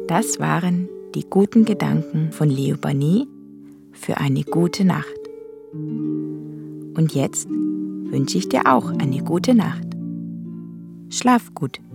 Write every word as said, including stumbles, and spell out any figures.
Das waren die guten Gedanken von Leo Banais für eine gute Nacht. Und jetzt wünsche ich dir auch eine gute Nacht. Schlaf gut.